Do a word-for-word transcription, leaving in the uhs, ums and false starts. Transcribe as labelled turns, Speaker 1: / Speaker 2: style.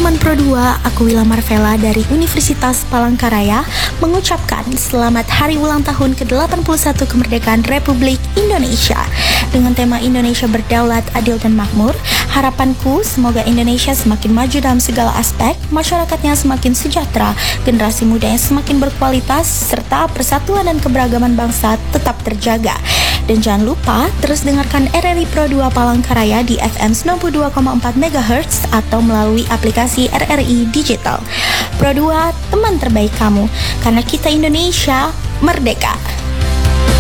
Speaker 1: teman-teman Pro dua, aku Willa Marvella dari Universitas Palangkaraya mengucapkan selamat hari ulang tahun ke delapan puluh satu kemerdekaan Republik Indonesia. Dengan tema Indonesia Berdaulat, Adil dan Makmur, harapanku semoga Indonesia semakin maju dalam segala aspek, masyarakatnya semakin sejahtera, generasi mudanya semakin berkualitas, serta persatuan dan keberagaman bangsa tetap terjaga. Dan jangan lupa terus dengarkan R R I Pro dua Palangkaraya di F M sembilan puluh dua koma empat megahertz atau melalui aplikasi R R I Digital. Pro dua, teman terbaik kamu, karena kita Indonesia merdeka.